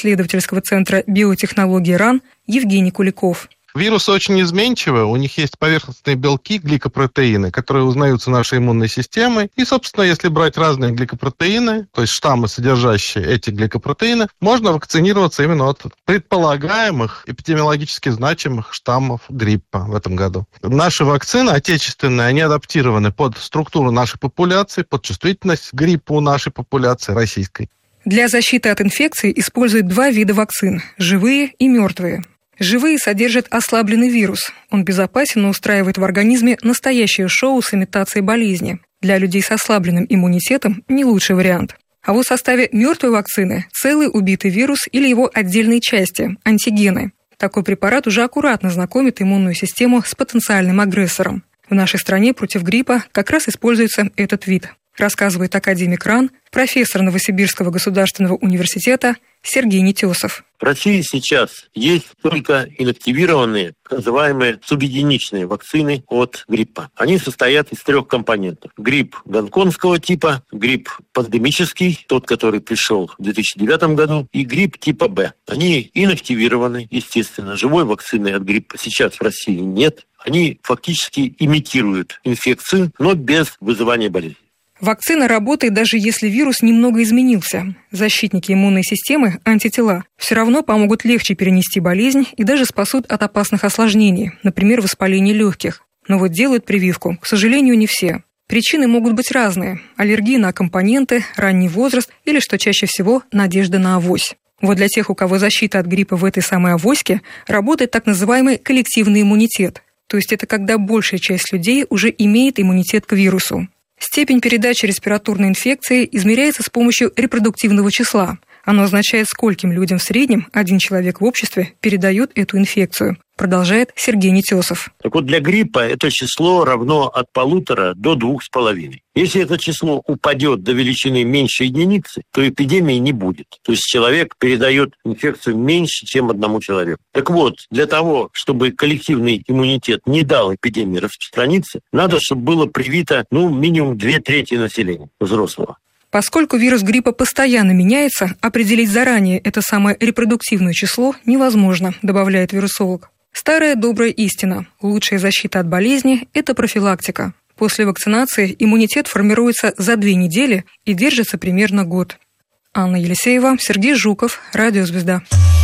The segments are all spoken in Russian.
научно-исследовательского центра биотехнологии РАН Евгений Куликов. Вирусы очень изменчивы, у них есть поверхностные белки, гликопротеины, которые узнаются нашей иммунной системой. И, собственно, если брать разные гликопротеины, то есть штаммы, содержащие эти гликопротеины, можно вакцинироваться именно от предполагаемых эпидемиологически значимых штаммов гриппа в этом году. Наши вакцины отечественные, они адаптированы под структуру нашей популяции, под чувствительность к гриппу нашей популяции российской. Для защиты от инфекции используют 2 вида вакцин – живые и мертвые. Живые содержат ослабленный вирус. Он безопасен и устраивает в организме настоящее шоу с имитацией болезни. Для людей с ослабленным иммунитетом не лучший вариант. А вот в составе мертвой вакцины целый убитый вирус или его отдельные части – антигены. Такой препарат уже аккуратно знакомит иммунную систему с потенциальным агрессором. В нашей стране против гриппа как раз используется этот вид, рассказывает академик РАН, профессор Новосибирского государственного университета Сергей Нетесов. В России сейчас есть только инактивированные, называемые субъединичные вакцины от гриппа. Они состоят из 3 компонентов. Грипп гонконгского типа, грипп пандемический, тот, который пришел в 2009 году, и грипп типа Б. Они инактивированы, естественно. Живой вакцины от гриппа сейчас в России нет. Они фактически имитируют инфекцию, но без вызывания болезни. Вакцина работает даже если вирус немного изменился. Защитники иммунной системы, антитела, все равно помогут легче перенести болезнь и даже спасут от опасных осложнений, например, воспаления легких. Но вот делают прививку, к сожалению, не все. Причины могут быть разные – аллергия на компоненты, ранний возраст или, что чаще всего, надежда на авось. Вот для тех, у кого защита от гриппа в этой самой авоське, работает так называемый коллективный иммунитет. То есть это когда большая часть людей уже имеет иммунитет к вирусу. Степень передачи респираторной инфекции измеряется с помощью репродуктивного числа. Оно означает, скольким людям в среднем один человек в обществе передает эту инфекцию, продолжает Сергей Нетесов. Так вот, для гриппа это число равно от 1,5 до 2,5. Если это число упадет до величины меньше единицы, то эпидемии не будет. То есть человек передает инфекцию меньше, чем одному человеку. Так вот, для того, чтобы коллективный иммунитет не дал эпидемии распространиться, надо, чтобы было привито минимум 2/3 населения взрослого. Поскольку вирус гриппа постоянно меняется, определить заранее это самое репродуктивное число невозможно, добавляет вирусолог. Старая добрая истина. Лучшая защита от болезни – это профилактика. После вакцинации иммунитет формируется за 2 недели и держится примерно год. Анна Елисеева, Сергей Жуков, Радио Звезда.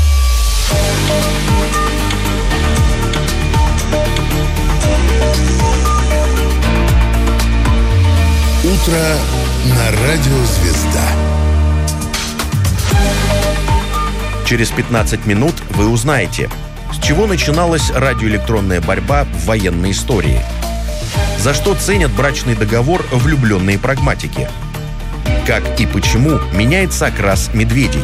Утро на Радио Звезда. Через 15 минут вы узнаете, с чего начиналась радиоэлектронная борьба в военной истории. За что ценят брачный договор влюбленные прагматики. Как и почему меняется окрас медведей.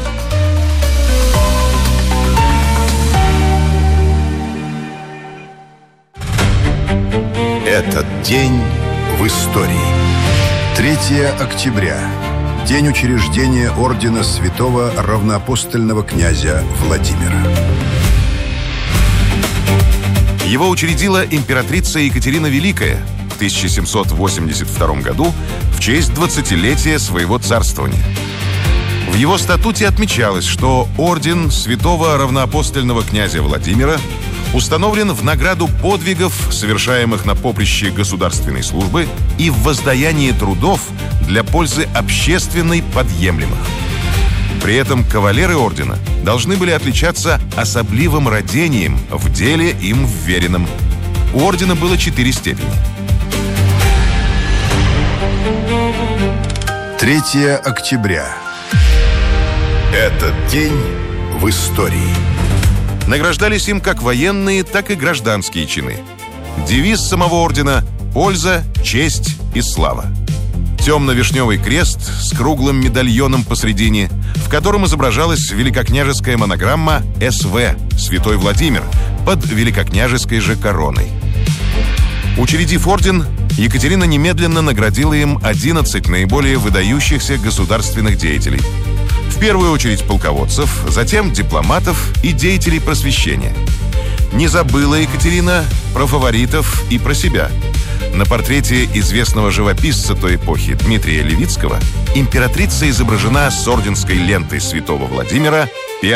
Этот день в истории. 3 октября. День учреждения ордена святого равноапостольного князя Владимира. Его учредила императрица Екатерина Великая в 1782 году в честь 20-летия своего царствования. В его статуте отмечалось, что орден святого равноапостольного князя Владимира установлен в награду подвигов, совершаемых на поприще государственной службы и в воздаянии трудов для пользы общественной подъемлемых. При этом кавалеры ордена должны были отличаться особливым рвением в деле им вверенном. У ордена было 4 степени. 3 октября. Этот день в истории. Награждались им как военные, так и гражданские чины. Девиз самого ордена – польза, честь и слава. Темно-вишневый крест с круглым медальоном посредине, в котором изображалась великокняжеская монограмма «СВ» – Святой Владимир, под великокняжеской же короной. Учредив орден, Екатерина немедленно наградила им 11 наиболее выдающихся государственных деятелей. В первую очередь полководцев, затем дипломатов и деятелей просвещения. Не забыла Екатерина про фаворитов и про себя. На портрете известного живописца той эпохи Дмитрия Левицкого императрица изображена с орденской лентой святого Владимира